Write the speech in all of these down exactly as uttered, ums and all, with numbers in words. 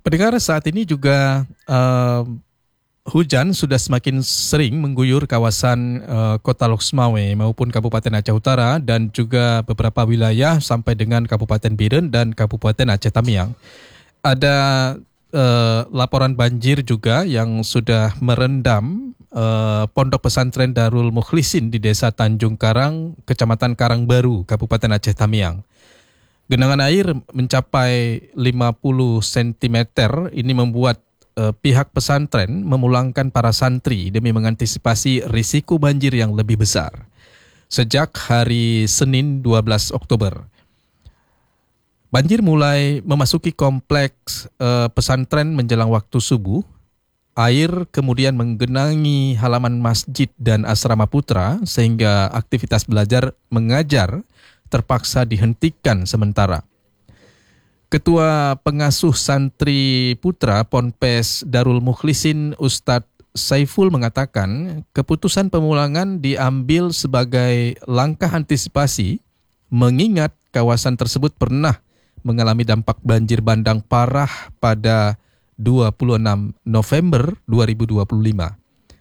Pendengar, saat ini juga uh, hujan sudah semakin sering mengguyur kawasan uh, Kota Lok Sumawe maupun Kabupaten Aceh Utara dan juga beberapa wilayah sampai dengan Kabupaten Biren dan Kabupaten Aceh Tamiang. Ada uh, laporan banjir juga yang sudah merendam uh, pondok pesantren Darul Mukhlisin di Desa Tanjung Karang, Kecamatan Karangbaru, Kabupaten Aceh Tamiang. Genangan air mencapai lima puluh sentimeter. Ini membuat eh, pihak pesantren memulangkan para santri demi mengantisipasi risiko banjir yang lebih besar. Sejak hari Senin dua belas Oktober, banjir mulai memasuki kompleks eh, pesantren menjelang waktu subuh. Air kemudian menggenangi halaman masjid dan asrama putra sehingga aktivitas belajar mengajar terpaksa dihentikan sementara. Ketua Pengasuh Santri Putra Ponpes Darul Mukhlisin Ustadz Saiful mengatakan keputusan pemulangan diambil sebagai langkah antisipasi mengingat kawasan tersebut pernah mengalami dampak banjir bandang parah pada dua puluh enam November dua ribu dua puluh lima.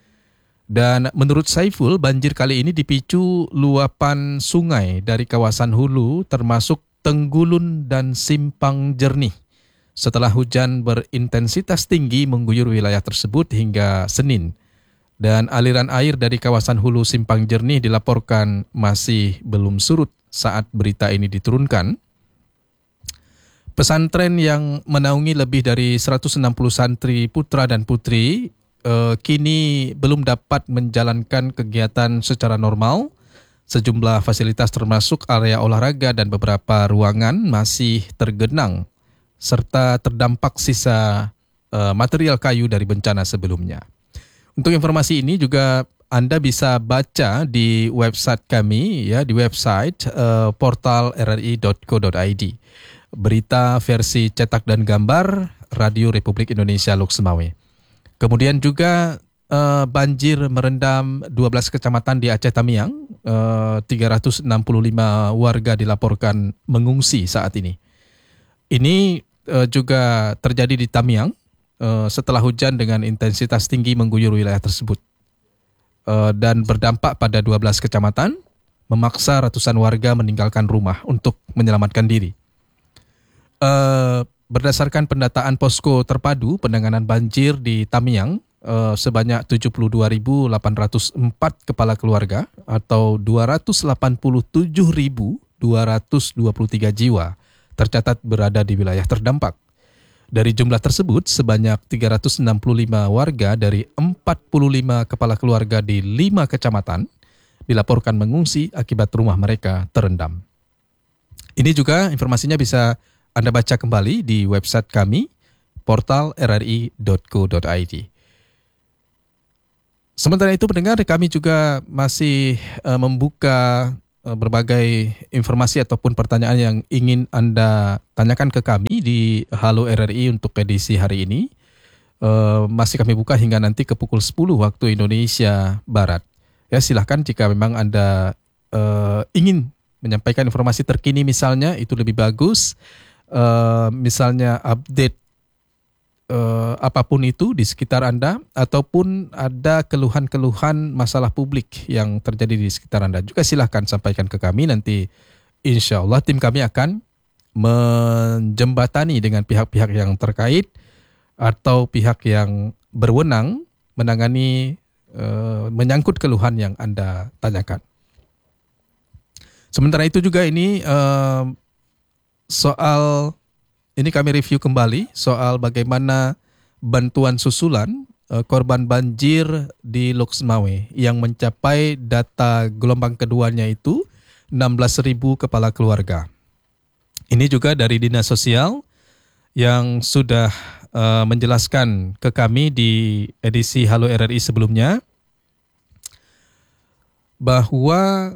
Dan menurut Saiful, banjir kali ini dipicu luapan sungai dari kawasan hulu termasuk Tenggulun dan Simpang Jernih. Setelah hujan berintensitas tinggi mengguyur wilayah tersebut hingga Senin. Dan aliran air dari kawasan hulu Simpang Jernih dilaporkan masih belum surut saat berita ini diturunkan. Pesantren yang menaungi lebih dari seratus enam puluh santri putra dan putri Uh, kini belum dapat menjalankan kegiatan secara normal. Sejumlah fasilitas termasuk area olahraga dan beberapa ruangan masih tergenang serta terdampak sisa uh, material kayu dari bencana sebelumnya. Untuk informasi ini juga Anda bisa baca di website kami, ya, di website uh, portal r r i dot co dot i d. Berita versi cetak dan gambar Radio Republik Indonesia Lok Sumawe. Kemudian juga uh, banjir merendam dua belas kecamatan di Aceh Tamiang, uh, tiga ratus enam puluh lima warga dilaporkan mengungsi saat ini. Ini uh, juga terjadi di Tamiang uh, setelah hujan dengan intensitas tinggi mengguyur wilayah tersebut uh, dan berdampak pada dua belas kecamatan, memaksa ratusan warga meninggalkan rumah untuk menyelamatkan diri. Uh, Berdasarkan pendataan posko terpadu penanganan banjir di Tamiang, eh, sebanyak tujuh puluh dua ribu delapan ratus empat kepala keluarga atau dua ratus delapan puluh tujuh ribu dua ratus dua puluh tiga jiwa tercatat berada di wilayah terdampak. Dari jumlah tersebut, sebanyak tiga ratus enam puluh lima warga dari empat puluh lima kepala keluarga di lima kecamatan dilaporkan mengungsi akibat rumah mereka terendam. Ini juga informasinya bisa Anda baca kembali di website kami, portal r r i dot co dot i d. Sementara itu, pendengar, kami juga masih uh, membuka uh, berbagai informasi ataupun pertanyaan yang ingin Anda tanyakan ke kami di Halo R R I untuk edisi hari ini. Uh, masih kami buka hingga nanti ke pukul sepuluh waktu Indonesia Barat. Ya, silahkan jika memang Anda uh, ingin menyampaikan informasi terkini misalnya, itu lebih bagus. Uh, misalnya update uh, apapun itu di sekitar Anda, ataupun ada keluhan-keluhan masalah publik yang terjadi di sekitar Anda, juga silahkan sampaikan ke kami. Nanti insya Allah tim kami akan menjembatani dengan pihak-pihak yang terkait atau pihak yang berwenang menangani uh, menyangkut keluhan yang Anda tanyakan. Sementara itu juga ini uh, soal ini kami review kembali soal bagaimana bantuan susulan uh, korban banjir di Lok Sumawe yang mencapai data gelombang keduanya itu enam belas ribu kepala keluarga. Ini juga dari Dinas Sosial yang sudah uh, menjelaskan ke kami di edisi Halo R R I sebelumnya bahwa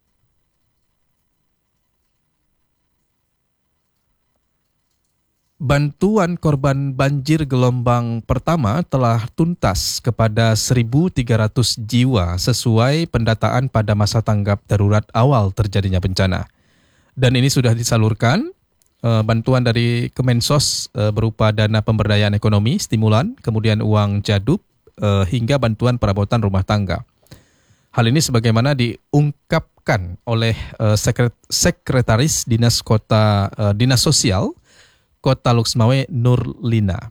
bantuan korban banjir gelombang pertama telah tuntas kepada seribu tiga ratus jiwa sesuai pendataan pada masa tanggap darurat awal terjadinya bencana. Dan ini sudah disalurkan uh, bantuan dari Kemensos uh, berupa dana pemberdayaan ekonomi, stimulan, kemudian uang jadub, uh, hingga bantuan perabotan rumah tangga. Hal ini sebagaimana diungkapkan oleh uh, sekret- Sekretaris Dinas Kota uh, Dinas Sosial Kota Loksmawe Nurlina.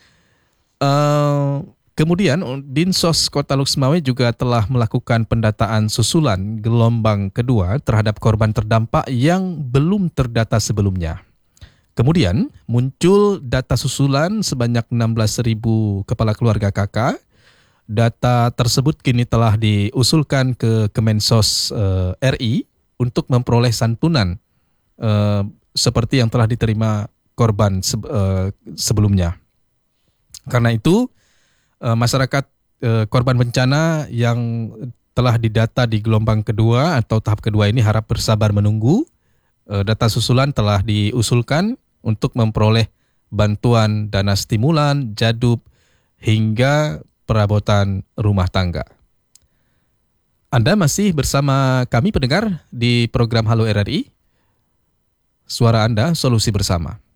Uh, kemudian Dinsos Kota Loksmawe juga telah melakukan pendataan susulan gelombang kedua terhadap korban terdampak yang belum terdata sebelumnya. Kemudian muncul data susulan sebanyak enam belas ribu kepala keluarga K K. Data tersebut kini telah diusulkan ke Kemensos uh, R I untuk memperoleh santunan uh, seperti yang telah diterima korban se- uh, sebelumnya. Karena itu, eh, masyarakat eh, korban bencana yang telah didata di gelombang kedua atau tahap kedua ini harap bersabar menunggu. Eh, data susulan telah diusulkan untuk memperoleh bantuan dana stimulan, jadub, hingga perabotan rumah tangga. Anda masih bersama kami pendengar di program Halo R R I. Suara Anda, solusi bersama.